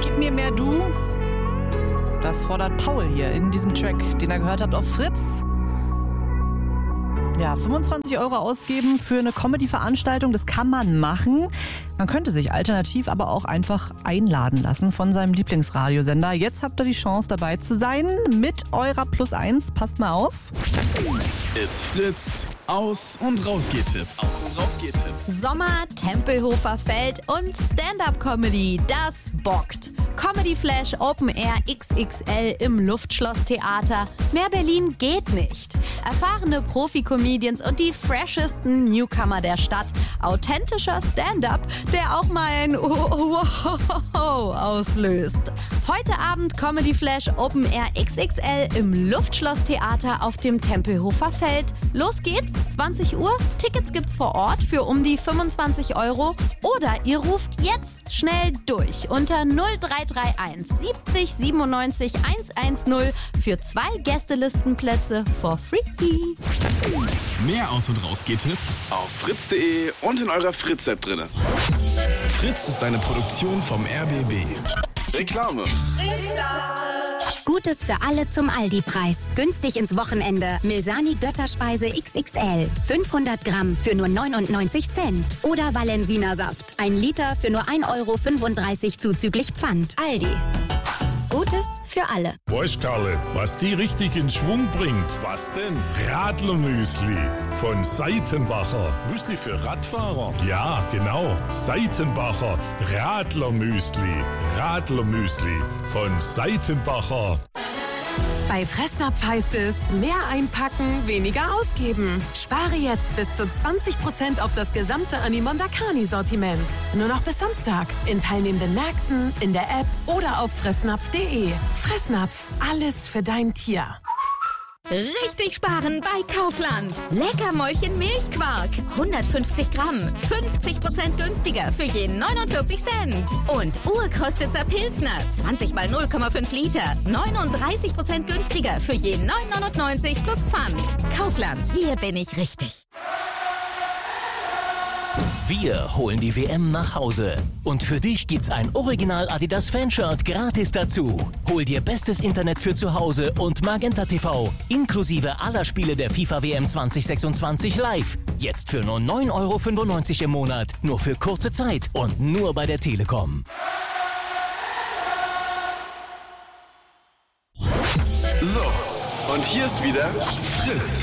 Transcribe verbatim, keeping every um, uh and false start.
Gib mir mehr du. Das fordert Paul hier in diesem Track, den ihr gehört habt auf Fritz. Ja, fünfundzwanzig Euro ausgeben für eine Comedy-Veranstaltung, das kann man machen. Man könnte sich alternativ aber auch einfach einladen lassen von seinem Lieblingsradiosender. Jetzt habt ihr die Chance dabei zu sein mit eurer Plus eins. Passt mal auf. It's Fritz. Aus- und Rausgeht-Tipps. Aus- und Rausgeht-Tipps. Sommer, Tempelhofer Feld und Stand-Up-Comedy, das bockt. Comedy Flash Open Air X X L im Luftschlosstheater. Mehr Berlin geht nicht. Erfahrene Profi-Comedians und die freshesten Newcomer der Stadt. Authentischer Stand-Up, der auch mal ein Wow auslöst. Heute Abend Comedy Flash Open Air X X L im Luftschlosstheater auf dem Tempelhofer Feld. Los geht's, zwanzig Uhr. Tickets gibt's vor Ort für um die fünfundzwanzig Euro. Oder ihr ruft jetzt schnell durch unter null drei drei eins siebzig siebenundneunzig hundertzehn für zwei Gästelistenplätze for free. Mehr Aus- und Rausgeht-Tipps auf fritz punkt de und in eurer Fritz-App drin. Fritz ist eine Produktion vom R B B. Reklame. Gutes für alle zum Aldi-Preis. Günstig ins Wochenende. Milsani Götterspeise X X L. fünfhundert Gramm für nur neunundneunzig Cent. Oder Valensina Saft. Ein Liter für nur ein Euro fünfunddreißig zuzüglich Pfand. Aldi. Gutes für alle. Weißt Karle, was die richtig in Schwung bringt? Was denn? Radlermüsli von Seitenbacher. Müsli für Radfahrer? Ja, genau. Seitenbacher Radlermüsli. Radlermüsli von Seitenbacher. Bei Fressnapf heißt es, mehr einpacken, weniger ausgeben. Spare jetzt bis zu zwanzig Prozent auf das gesamte Animondakani-Sortiment. Nur noch bis Samstag. In teilnehmenden Märkten, in der App oder auf fressnapf punkt de. Fressnapf, alles für dein Tier. Richtig sparen bei Kaufland. Leckermäulchen Milchquark. hundertfünfzig Gramm. fünfzig Prozent günstiger für je neunundvierzig Cent. Und Urkrostitzer Pilsner. zwanzig mal null Komma fünf Liter. neununddreißig Prozent günstiger für je neun neunundneunzig plus Pfand. Kaufland. Hier bin ich richtig. Wir holen die W M nach Hause. Und für dich gibt's ein Original Adidas Fanshirt gratis dazu. Hol dir bestes Internet für zu Hause und Magenta T V. Inklusive aller Spiele der FIFA W M zwanzig sechsundzwanzig live. Jetzt für nur neun Euro fünfundneunzig im Monat. Nur für kurze Zeit und nur bei der Telekom. So, und hier ist wieder Fritz.